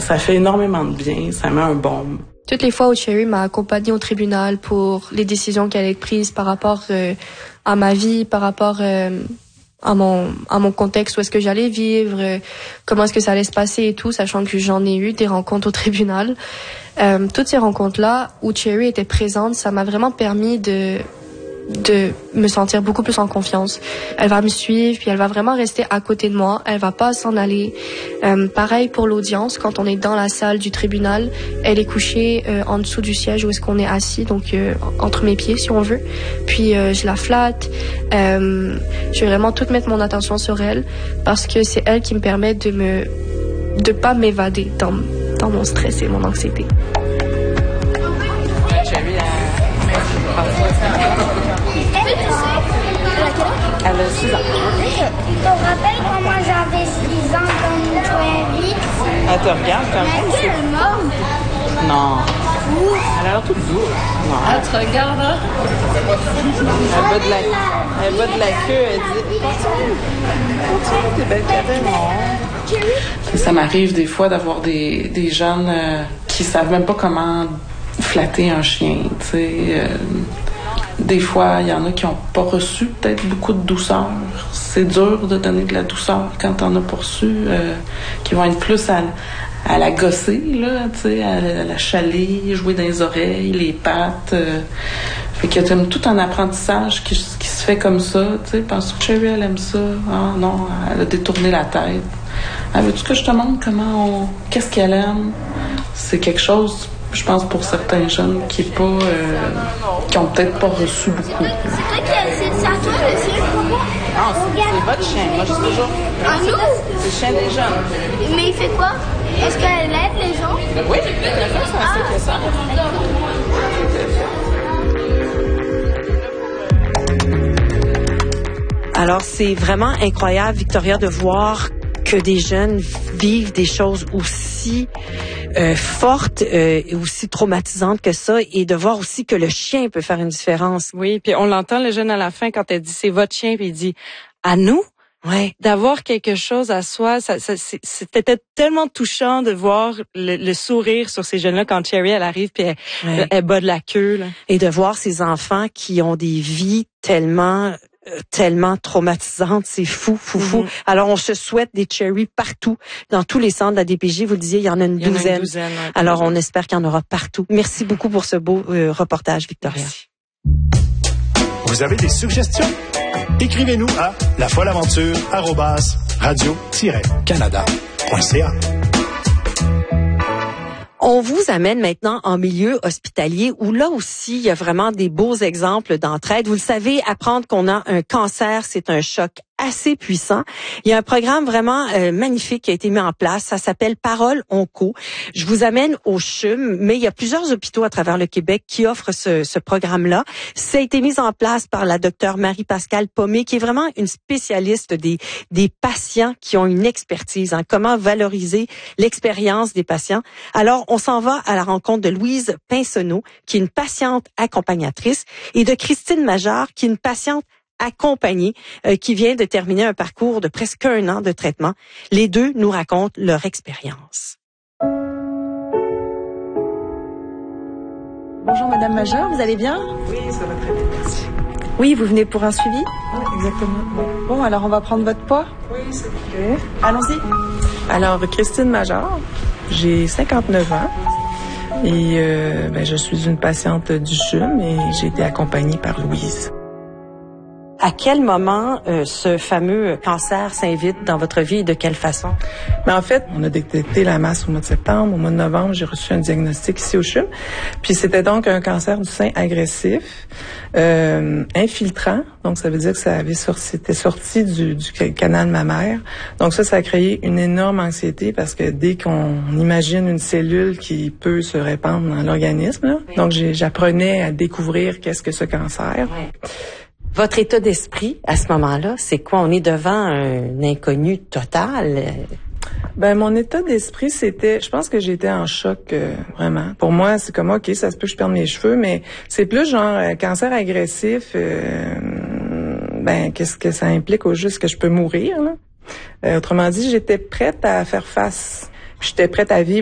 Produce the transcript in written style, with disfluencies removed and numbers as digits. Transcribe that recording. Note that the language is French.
ça fait énormément de bien, ça met un baume. Toutes les fois où Cherry m'a accompagnée au tribunal pour les décisions qu'elle a prises par rapport à ma vie, par rapport à mon contexte, où est-ce que j'allais vivre, comment est-ce que ça allait se passer et tout, sachant que j'en ai eu des rencontres au tribunal. Toutes ces rencontres-là où Cherry était présente, ça m'a vraiment permis de me sentir beaucoup plus en confiance. Elle va me suivre, puis elle va vraiment rester à côté de moi. Elle va pas s'en aller. Pareil pour l'audience, quand on est dans la salle du tribunal, elle est couchée en dessous du siège où est-ce qu'on est assis, donc entre mes pieds si on veut. Puis je la flatte. Je vais vraiment tout mettre mon attention sur elle parce que c'est elle qui me permet de pas m'évader dans mon stress et mon anxiété. Elle a 6 ans. Tu te rappelles quand moi j'avais 6 ans dans une Twin. Elle te regarde comme ça. Elle est morte. Non. Elle a l'air toute douce. Non. Elle te regarde, hein? Elle bat de la queue, elle dit continue, t'es belle cadette. Non. Ça m'arrive des fois d'avoir des jeunes qui savent même pas comment flatter un chien, tu sais. Des fois, il y en a qui n'ont pas reçu peut-être beaucoup de douceur. C'est dur de donner de la douceur quand t'en as pas reçu, qui vont être plus à la gosser, là, tu sais, à la chaler, jouer dans les oreilles, les pattes. Fait qu'il y a tout un apprentissage qui se fait comme ça, tu sais. Pense que Cherry, elle aime ça. Ah non, elle a détourné la tête. Ah, veux-tu que je te montre qu'est-ce qu'elle aime? C'est quelque chose, je pense, pour certains jeunes qui ont peut-être pas reçu beaucoup. C'est à toi le chien, papa? Non, c'est votre chien. Moi, je suis toujours... À nous? C'est le chien des jeunes. Mais il fait quoi? Est-ce qu'elle aide les gens? Oui, c'est ça. Alors, c'est vraiment incroyable, Victoria, de voir que des jeunes vivent des choses aussi fortes et aussi traumatisantes que ça, et de voir aussi que le chien peut faire une différence. Oui, puis on l'entend, le jeune, à la fin, quand elle dit « c'est votre chien », puis il dit « à nous ». Ouais. D'avoir quelque chose à soi, c'était tellement touchant de voir le sourire sur ces jeunes-là quand Cherry, elle arrive, puis elle bat de la queue, là. Et de voir ces enfants qui ont des vies tellement traumatisantes, c'est fou. Alors, on se souhaite des Cherry partout, dans tous les centres de la DPJ. Vous le disiez, il y en a une douzaine. Ouais. Alors, on espère qu'il y en aura partout. Merci beaucoup pour ce beau reportage, Victoria. Merci. Vous avez des suggestions? Écrivez-nous à lafollaventure@radio-canada.ca. On vous amène maintenant en milieu hospitalier où là aussi, il y a vraiment des beaux exemples d'entraide. Vous le savez, apprendre qu'on a un cancer, c'est un choc assez puissant. Il y a un programme vraiment magnifique qui a été mis en place. Ça s'appelle Parole Onco. Je vous amène au CHUM, mais il y a plusieurs hôpitaux à travers le Québec qui offrent ce programme-là. Ça a été mis en place par la docteure Marie-Pascale Pomé, qui est vraiment une spécialiste des patients qui ont une expertise, comment valoriser l'expérience des patients. Alors, on s'en va à la rencontre de Louise Pinsonneau, qui est une patiente accompagnatrice, et de Christine Major, qui est une patiente accompagnée, qui vient de terminer un parcours de presque 1 an de traitement. Les deux nous racontent leur expérience. Bonjour Madame Major, vous allez bien? Oui, ça va très bien, merci. Oui, vous venez pour un suivi? Oui, exactement. Bon, alors on va prendre votre poids? Oui, s'il vous plaît. Allons-y. Alors, Christine Major, j'ai 59 ans et je suis une patiente du CHUM et j'ai été accompagnée par Louise. À quel moment ce fameux cancer s'invite dans votre vie et de quelle façon? Mais en fait, on a détecté la masse au mois de septembre. Au mois de novembre, j'ai reçu un diagnostic ici au CHUM. Puis c'était donc un cancer du sein agressif, infiltrant. Donc ça veut dire que c'était sorti du canal mammaire. Donc ça a créé une énorme anxiété parce que dès qu'on imagine une cellule qui peut se répandre dans l'organisme, là, donc j'apprenais à découvrir qu'est-ce que ce cancer. Ouais. Votre état d'esprit, à ce moment-là, c'est quoi? On est devant un inconnu total. Mon état d'esprit, je pense que j'étais en choc, vraiment. Pour moi, c'est comme, OK, ça se peut que je perde mes cheveux, mais c'est plus genre, cancer agressif, qu'est-ce que ça implique au juste que je peux mourir, là? Autrement dit, j'étais prête à faire face. J'étais prête à vivre